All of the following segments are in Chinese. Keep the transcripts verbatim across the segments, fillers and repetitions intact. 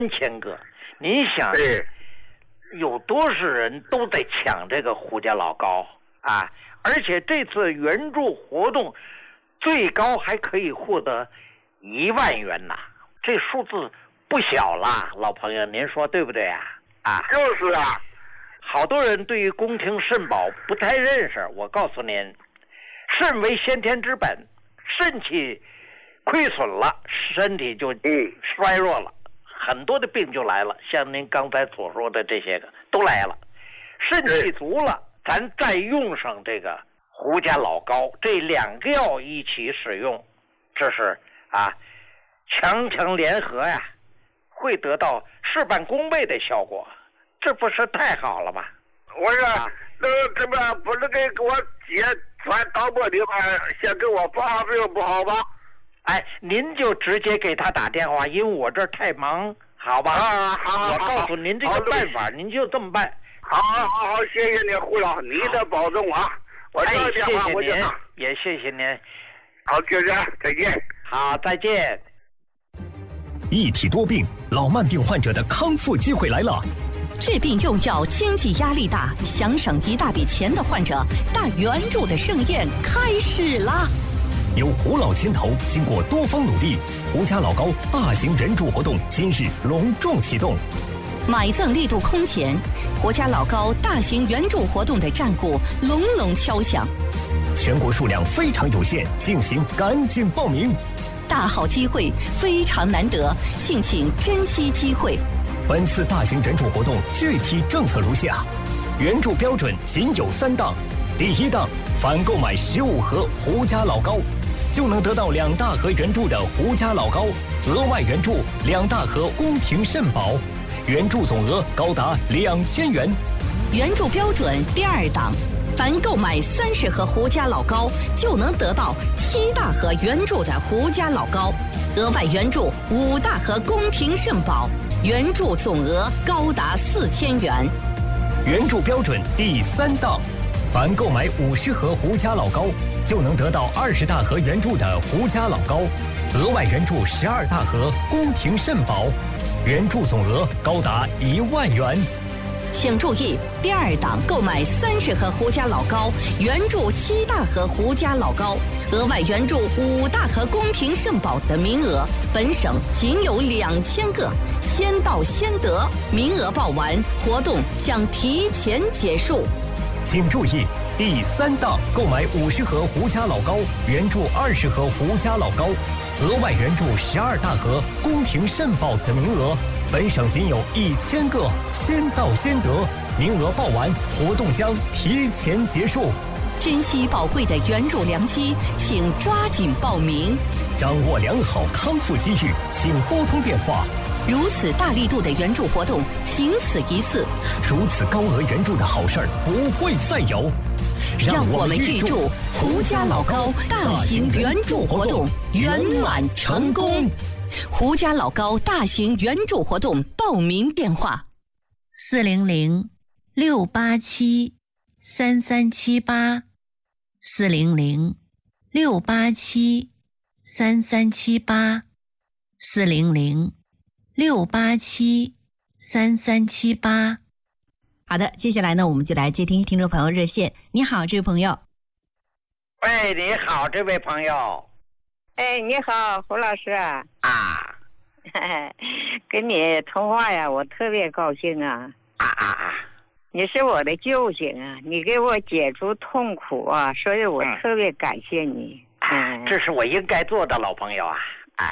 千个。您想，有多少人都在抢这个胡家老高啊？而且这次援助活动最高还可以获得一万元呐，这数字不小啦，老朋友，您说对不对啊？啊， 就是啊。 好多人对于宫廷肾宝不太认识，我告诉您，肾为先天之本，肾气亏损了，身体就衰弱了，很多的病就来了，像您刚才所说的这些个都来了。肾气足了，咱再用上这个胡家老高，这两个药一起使用，这是啊强强联合呀，会得到事半功倍的效果，这不是太好了吗？ 我说、啊、那个这边不是给我姐传导播的话，先给我报上病不好吧？ 哎，您就直接给他打电话，因为我这儿太忙，好吧？ 啊，好， 我告诉您这个办法，您就这么办。 好，好，好，谢谢您，胡老，你的保重啊！我这个电话我就打、 哎、也谢谢您。 好，就这样，再见。 好，再见。 一体多病，老慢病患者的康复机会来了。 治病用药经济压力大，想省一大笔钱的患者，大援助的盛宴开始啦！ 由胡老牵头，经过多方努力，胡家老高大型援助活动今日隆重启动。 买赠力度空前，胡家老高大型援助活动的战鼓隆隆敲响。 全国数量非常有限，敬请赶紧报名。 大好机会非常难得，敬请珍惜机会。 本次大型援助活动具体政策如下：援助标准仅有三档。第一档，凡购买十五盒胡家老高，就能得到两大盒援助的胡家老高，额外援助两大盒宫廷肾宝，援助总额高达两千元。 援助标准第二档，凡购买三十盒胡家老高，就能得到七大盒援助的胡家老高，额外援助五大盒宫廷肾宝，援助总额高达四千元。 援助标准第三档，凡购买五十盒胡家老高，就能得到二十大盒援助的胡家老高，额外援助十二大盒宫廷肾宝，援助总额高达一万元。 请注意，第二档购买三十盒胡家老高，援助七大盒胡家老高，额外援助五大盒宫廷肾宝的名额，本省仅有两千个，先到先得，名额报完，活动将提前结束。 请注意，第三档购买五十盒胡家老高，援助二十盒胡家老高，额外援助十二大盒宫廷肾宝的名额，本省仅有一千个，先到先得，名额报完，活动将提前结束。 珍惜宝贵的援助良机，请抓紧报名。 掌握良好康复机遇，请拨通电话。 如此大力度的援助活动，仅此一次。 如此高额援助的好事儿不会再有。 让我们预祝胡家老高大型援助活动圆满成功。胡家老高大型援助活动报名电话： 四零零六八七三三七八，四零零六八七三三七八，四零零六八七三三七八。 好的，接下来呢，我们就来接听听众朋友热线。你好，这位朋友。 喂，你好，这位朋友。 哎，你好，胡老师啊。 啊。 跟你通话呀，我特别高兴啊。 啊啊啊！ 你是我的救星啊，你给我解除痛苦啊，所以我特别感谢你。 嗯，这是我应该做的，老朋友啊。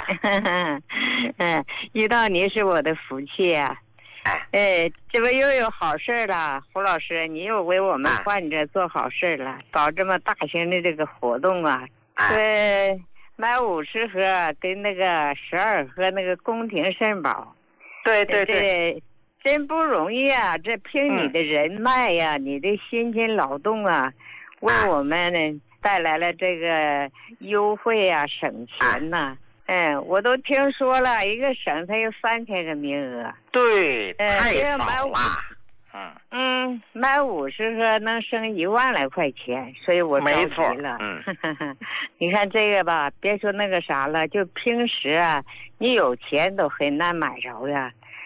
嗯，遇到你是我的福气啊。哎，这不又有好事了，胡老师，你又为我们患者做好事了，搞这么大型的这个活动啊！对，买五十盒跟那个十二盒那个宫廷肾宝， 对对对， 这真不容易啊！这凭你的人脉呀、啊嗯，你的辛勤劳动啊，为我们呢带来了这个优惠啊，省钱呐、啊。嗯，我都听说了，一个省才有三千个名额。 对，太少了。 嗯嗯，买五十个能省一万来块钱，所以我着急了。嗯，你看这个吧，别说那个啥了，就平时啊，你有钱都很难买着呀。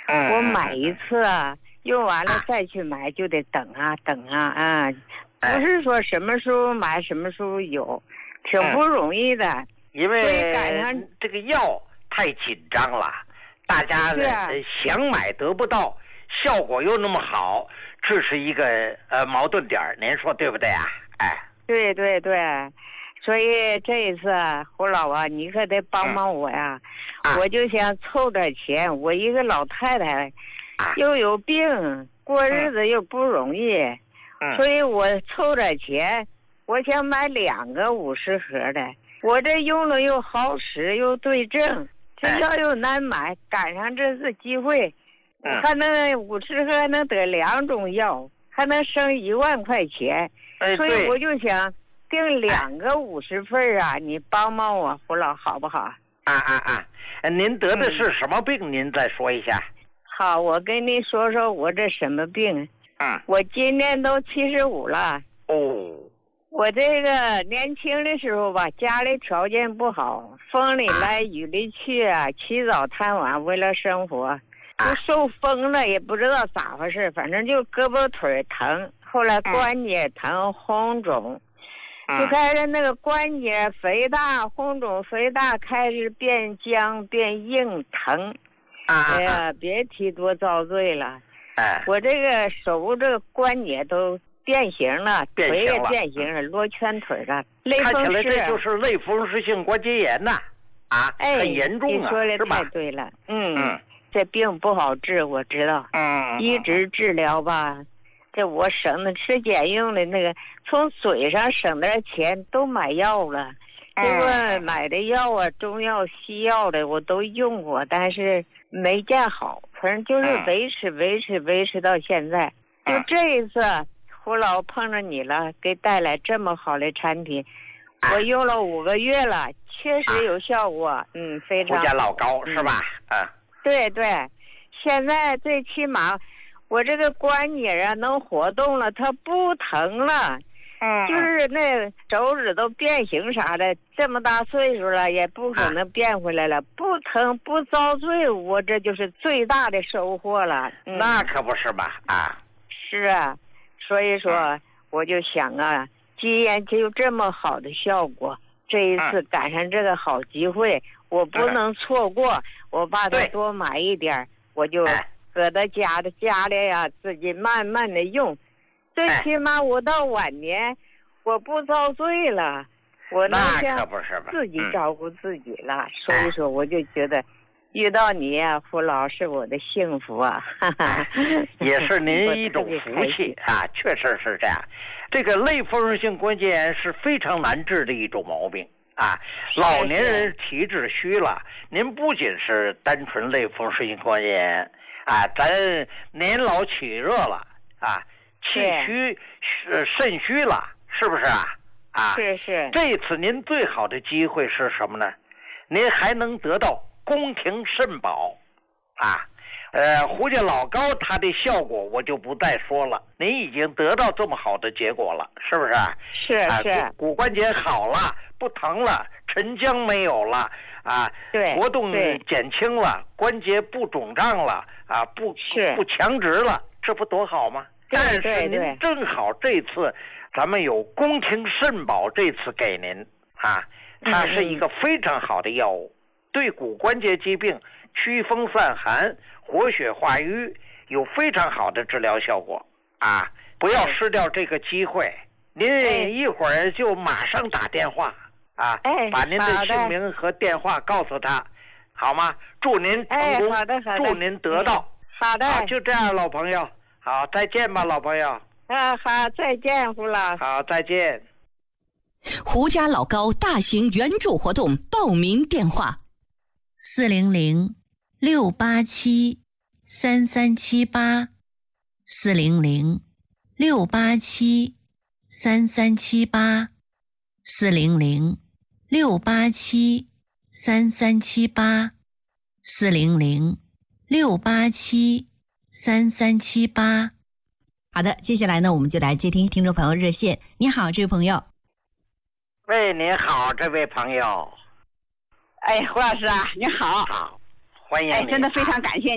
嗯、 我买一次啊，用完了再去买就得等啊等啊啊，不是说什么时候买什么时候有，挺不容易的。嗯、 因为赶上这个药太紧张了，大家呢、啊、想买得不到，效果又那么好，这是一个呃矛盾点，您说对不对啊？哎， 对对对。所以这一次胡老啊，你可得帮帮我呀！ 嗯、 我就想凑点钱，我一个老太太，又有病，过日子又不容易， 嗯、 所以我凑点钱，我想买两个五十盒的。我这用了又好使又对症，这药又难买，赶上这次机会， 嗯、 还能五十盒还能得两种药，还能省一万块钱， 哎、 所以我就想。订两个五十份啊，你帮帮我，胡老好不好？ 啊啊啊！您得的是什么病？嗯、您再说一下。 好，我跟你说说我这什么病。 嗯。 我今年都七十五了。 哦。 我这个年轻的时候吧，家里条件不好，风里来雨里去啊，起早贪晚，为了生活，就受风了，也不知道咋回事，反正就胳膊腿疼，后来关节疼、红肿。就开始那个关节肥大，红肿肥大，开始变僵变硬疼。 啊、 哎呀，别提多遭罪了。 哎， 我这个手这个关节都变形了， 变形了腿也变形了，罗圈腿了。类看起来风湿， 这就是类风湿性关节炎呐、啊，啊， 哎， 很严重啊， 你说的是吧？ 太对了，嗯， 嗯这病不好治，我知道。 嗯， 一直治疗吧。这我省的吃俭用的那个，从嘴上省点钱都买药了。这个买的药啊，中药、西药的我都用过，但是没见好。反正就是维持、维持、维持到现在。就这一次，胡老碰着你了，给带来这么好的产品，我用了五个月了，确实有效果。嗯，非常。 胡家老高是吧？ 嗯，对对，现在最起码。我这个关节啊能活动了，它不疼了， 嗯， 就是那手指都变形啥的，这么大岁数了也不可能变回来了，啊、不疼不遭罪，我这就是最大的收获了。嗯、 那可不是吧？啊， 是啊，所以说、嗯、我就想啊，既然就这么好的效果，这一次赶上这个好机会，嗯、我不能错过，嗯、我把它多买一点，我就。哎搁到家的家里呀、啊，自己慢慢的用，最起码我到晚年，哎、我不遭罪了，我能像自己照顾自己了。嗯、所以说，我就觉得遇到你呀、啊，胡老是我的幸福啊，哈哈， 也是您一种福气啊，确实是这样。这个类风湿性关节炎是非常难治的一种毛病啊，老年人体质虚了，您不仅是单纯类风湿性关节炎。啊，咱年老体热了啊，气虚是肾虚了，是不是啊？啊， 是是。 这次您最好的机会是什么呢？您还能得到宫廷肾宝，啊，呃，胡家老高它的效果我就不再说了。您已经得到这么好的结果了，是不是？ 是是。 啊、骨, 骨关节好了，不疼了，沉僵没有了。啊， 对， 活动减轻了，关节不肿胀了，啊，不是不强直了，这不多好吗？ 对对对。 但是您正好这次咱们有宫廷肾宝，这次给您啊，它是一个非常好的药物，嗯、对骨关节疾病驱风散寒、活血化瘀有非常好的治疗效果啊！不要失掉这个机会，您一会儿就马上打电话。啊， 哎， 把您的姓名和电话告诉他，好吗？祝您成功， 哎、好的好的， 祝您得到。 好的， 好，就这样，老朋友，好，再见吧，老朋友。 啊，好，再见，胡老。 好，再见。 胡家老高大型援助活动报名电话： 四零零六八七三三七八，四零零六八七三三七八，四零零。六八七三三七八，四零零六八七三三七八。 好的，接下来呢，我们就来接听听众朋友热线。你好，这位朋友。 喂，您好，这位朋友。 哎，胡老师啊，你好。 好，欢迎你。 哎，真的非常感谢您。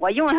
我用上